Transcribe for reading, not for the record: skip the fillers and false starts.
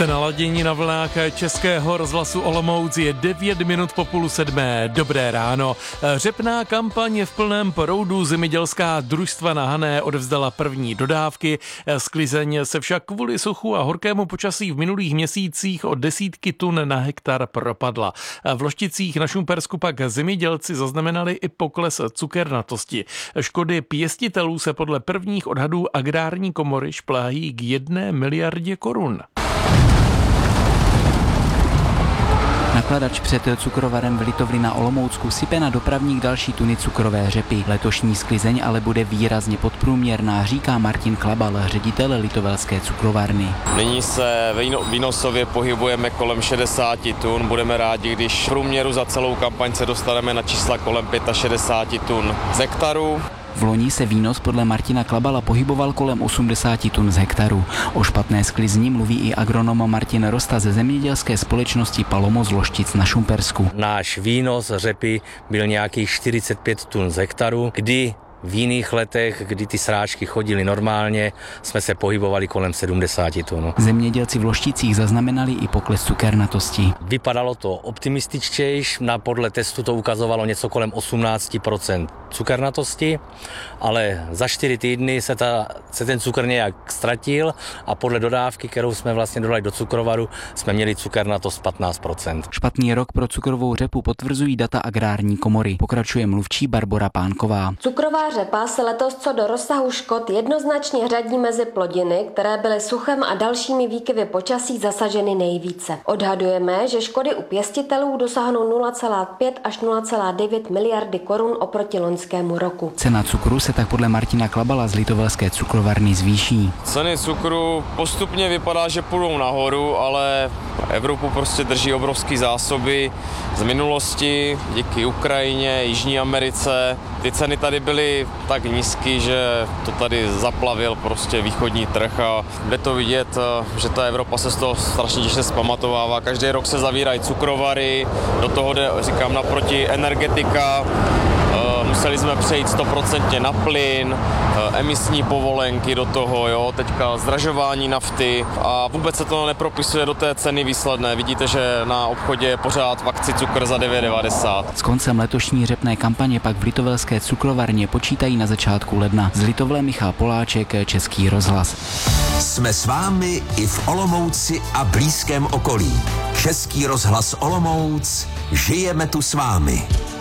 Jste naladění na vlnách Českého rozhlasu Olomouc, je 9 minut po 6:30. Dobré ráno. Řepná kampaň je v plném proudu, zemědělská družstva na Hané odevzdala první dodávky. Sklizeň se však kvůli suchu a horkému počasí v minulých měsících o desítky tun na hektar propadla. V Lošticích na Šumpersku pak zemědělci zaznamenali i pokles cukernatosti. Škody pěstitelů se podle prvních odhadů Agrární komory šplhají k 1 miliardě korun. Nakladač před cukrovarem v Litovli na Olomoucku sype na dopravník další tuny cukrové řepy. Letošní sklizeň ale bude výrazně podprůměrná, říká Martin Klabal, ředitel litovelské cukrovárny. Nyní se výnosově pohybujeme kolem 60 tun. Budeme rádi, když v průměru za celou kampaň se dostaneme na čísla kolem 65 tun z hektaru. V loni se výnos podle Martina Klabala pohyboval kolem 80 tun z hektaru. O špatné sklizni mluví i agronom Martin Rosta ze zemědělské společnosti Palomo z Loštic na Šumpersku. Náš výnos řepy byl nějakých 45 tun z hektaru, kdy v jiných letech, kdy ty srážky chodily normálně, jsme se pohybovali kolem 70 tun. Zemědělci v Lošticích zaznamenali i pokles cukernatosti. Vypadalo to optimističtějš, podle testu to ukazovalo něco kolem 18% cukernatosti, ale za 4 týdny se ten cukr nějak ztratil a podle dodávky, kterou jsme vlastně dodali do cukrovaru, jsme měli cukernatost 15%. Špatný rok pro cukrovou řepu potvrzují data Agrární komory. Pokračuje mluvčí Barbora Pánková. Cukrová řepa se letos co do rozsahu škod jednoznačně řadí mezi plodiny, které byly suchem a dalšími výkyvy počasí zasaženy nejvíce. Odhadujeme, že škody u pěstitelů dosáhnou 0,5 až 0,9 miliardy korun oproti loňskému roku. Cena cukru se tak podle Martina Klabala z litovelské cukrovarny zvýší. Ceny cukru postupně vypadá, že půjdou nahoru, ale Evropu prostě drží obrovské zásoby z minulosti, díky Ukrajině, Jižní Americe. Ty ceny tady byly tak nízky, že to tady zaplavil prostě východní trh a jde to vidět, že ta Evropa se z toho strašně těžce zpamatovává. Každý rok se zavírají cukrovary, do toho jde, říkám, naproti energetika. Museli jsme přejít 100% na plyn, emisní povolenky do toho, jo, teďka zdražování nafty a vůbec se to nepropisuje do té ceny výsledné. Vidíte, že na obchodě je pořád v akci cukr za 9,90. S koncem letošní řepné kampaně pak v litovelské cukrovarně počítají na začátku ledna. Z Litovle Michal Poláček, Český rozhlas. Jsme s vámi i v Olomouci a blízkém okolí. Český rozhlas Olomouc, žijeme tu s vámi.